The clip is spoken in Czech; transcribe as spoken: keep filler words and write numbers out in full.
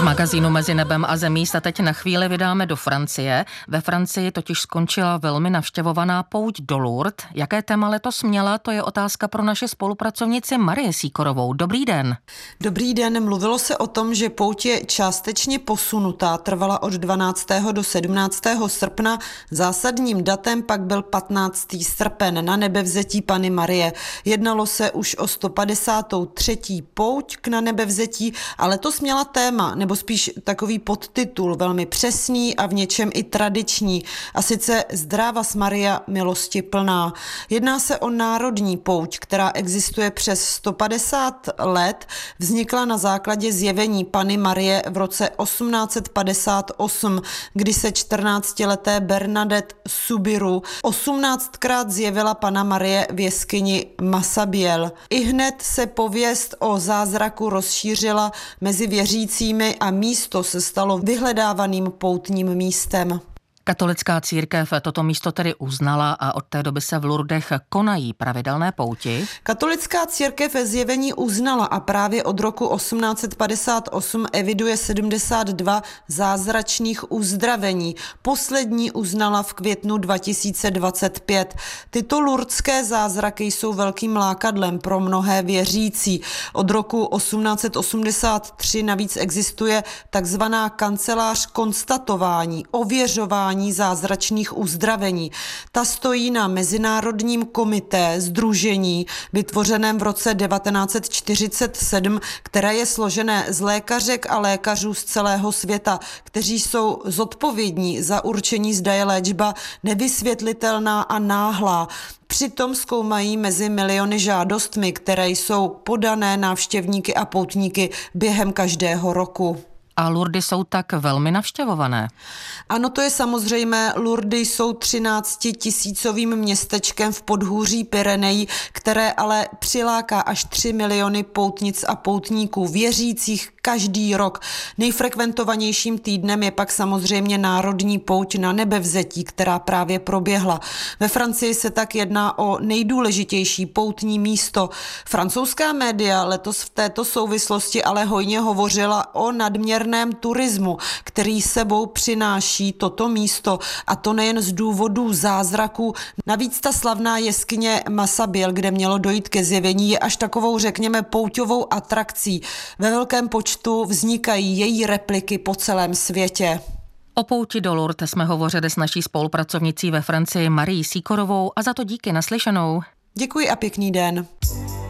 V magazínu Mezi nebem a zemí se teď na chvíli vydáme do Francie. Ve Francii totiž skončila velmi navštěvovaná pouť do Lourdes. Jaké téma letos měla, to je otázka pro naši spolupracovnici Marii Sýkorovou. Dobrý den. Dobrý den. Mluvilo se o tom, že pouť je částečně posunutá. Trvala od dvanáctého do sedmnáctého srpna. Zásadním datem pak byl patnáctého srpen na nebevzetí Panny Marie. Jednalo se už o sto padesátou třetí pouť k na nebevzetí, ale to směla téma, nebo spíš takový podtitul, velmi přesný a v něčem i tradiční, a sice Zdravas Maria, milosti plná. Jedná se o národní pouť, která existuje přes sto padesát let, vznikla na základě zjevení Panny Marie v roce osmnáct set padesát osm, kdy se čtrnáctileté Bernadette Soubirous osmnáctkrát zjevila Panna Marie v jeskyni Massabielle. Ihned se pověst o zázraku rozšířila mezi věřícími a místo se stalo vyhledávaným poutním místem. Katolická církev toto místo tedy uznala a od té doby se v Lourdech konají pravidelné pouti. Katolická církev zjevení uznala a právě od roku osmnáct set padesát osm eviduje sedmdesát dva zázračných uzdravení. Poslední uznala v květnu dva tisíce dvacet pět. Tyto lourdské zázraky jsou velkým lákadlem pro mnohé věřící. Od roku osmnáct set osmdesát tři navíc existuje takzvaná kancelář konstatování, ověřování zázračných uzdravení. Ta stojí na Mezinárodním komité sdružení, vytvořeném v roce devatenáct set čtyřicet sedm, které je složené z lékařek a lékařů z celého světa, kteří jsou zodpovědní za určení, zda je léčba nevysvětlitelná a náhlá. Přitom zkoumají mezi miliony žádostmi, které jsou podané návštěvníky a poutníky během každého roku. A Lourdes jsou tak velmi navštěvované. Ano, to je samozřejmé. Lourdes jsou třináctitisícovým městečkem v podhůří Pyrenejí, které ale přiláká až tři miliony poutnic a poutníků věřících každý rok. Nejfrekventovanějším týdnem je pak samozřejmě národní pouť na nebevzetí, která právě proběhla. Ve Francii se tak jedná o nejdůležitější poutní místo. Francouzská média letos v této souvislosti ale hojně hovořila o nadměrném turismu, který sebou přináší toto místo, a to nejen z důvodů zázraků. Navíc ta slavná jeskyně Massabielle, kde mělo dojít ke zjevení, je až takovou, řekněme, pouťovou atrakcí. Ve velkém počtu vznikají její repliky po celém světě. O pouti do Lourdes jsme hovořili s naší spolupracovnicí ve Francii Marií Sýkorovou a za to díky, naslyšenou. Děkuji a pěkný den.